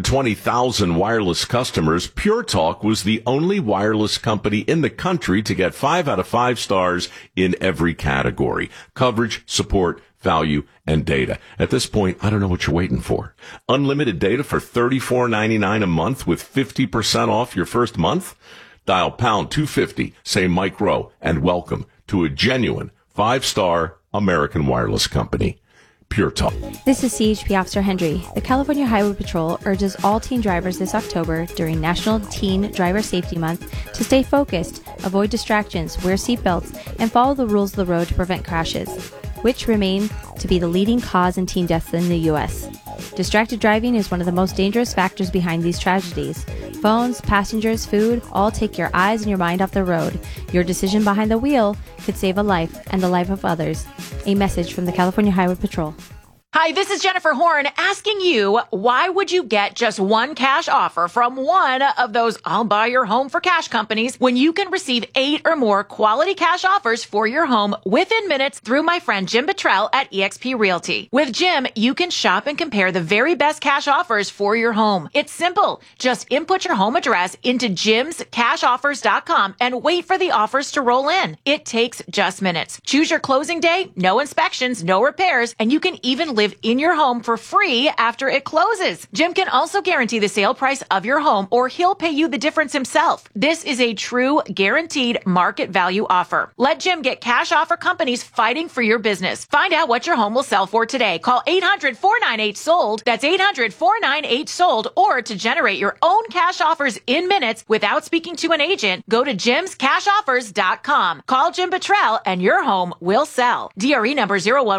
120,000 wireless customers, Pure Talk was the only wireless company in the country to get 5 out of 5 stars in every category: coverage, support, value, and data. At this point, I don't know what you're waiting for. Unlimited data for $34.99 a month with 50% off your first month? Dial pound 250, say Mike Rowe, and welcome to a genuine 5-star American wireless company. Pure Talk. This is CHP Officer Hendry. The California Highway Patrol urges all teen drivers this October during National Teen Driver Safety Month to stay focused, avoid distractions, wear seatbelts, and follow the rules of the road to prevent crashes, which remain to be the leading cause in teen deaths in the U.S. Distracted driving is one of the most dangerous factors behind these tragedies. Phones, passengers, food, all take your eyes and your mind off the road. Your decision behind the wheel could save a life and the life of others. A message from the California Highway Patrol. Hi, this is Jennifer Horn asking you, why would you get just one cash offer from one of those I'll buy your home for cash companies when you can receive 8 or more quality cash offers for your home within minutes through my friend Jim Bottrell at eXp Realty. With Jim, you can shop and compare the very best cash offers for your home. It's simple. Just input your home address into jimscashoffers.com and wait for the offers to roll in. It takes just minutes. Choose your closing day, no inspections, no repairs, and you can even live in your home for free after it closes. Jim can also guarantee the sale price of your home, or he'll pay you the difference himself. This is a true guaranteed market value offer. Let Jim get cash offer companies fighting for your business. Find out what your home will sell for today. Call 800-498-SOLD. That's 800-498-SOLD. Or to generate your own cash offers in minutes without speaking to an agent, go to jimscashoffers.com. Call Jim Bottrell and your home will sell. DRE number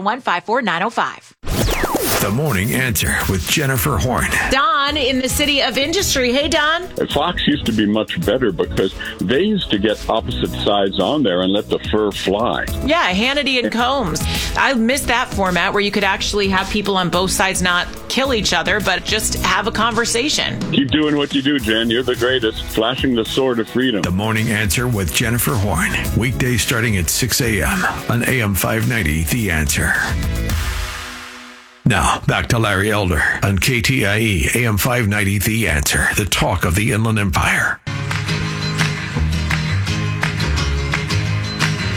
01154-905. The Morning Answer with Jennifer Horn. Don in the City of Industry. Hey, Don. Fox used to be much better because they used to get opposite sides on there and let the fur fly. Yeah, Hannity and Combs. I miss that format where you could actually have people on both sides not kill each other, but just have a conversation. Keep doing what you do, Jen. You're the greatest. Flashing the sword of freedom. The Morning Answer with Jennifer Horn. Weekdays starting at 6 a.m. on AM 590, The Answer. Now, back to Larry Elder on KTIE, AM 590, The Answer, the talk of the Inland Empire.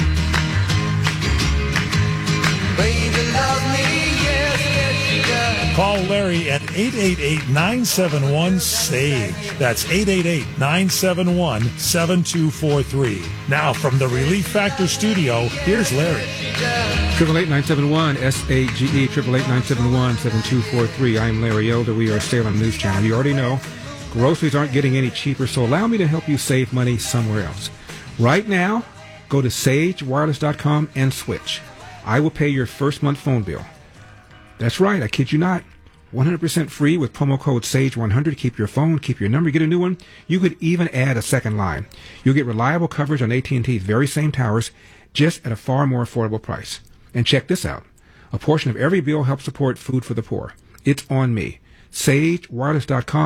Baby, love me, yes, yes, she does. Call Larry at 888-971-SAGE. That's 888-971-7243. Now from the Relief Factor studio, here's Larry. 888-971-SAGE, 888-971-7243. I'm Larry Elder. We are Salem News Channel. You already know groceries aren't getting any cheaper, so allow me to help you save money somewhere else. Right now, go to sagewireless.com and switch. I will pay your first month phone bill. That's right, I kid you not. 100% free with promo code SAGE100. Keep your phone, keep your number, get a new one. You could even add a second line. You'll get reliable coverage on AT&T's very same towers, just at a far more affordable price. And check this out. A portion of every bill helps support Food for the Poor. It's on me. sagewireless.com.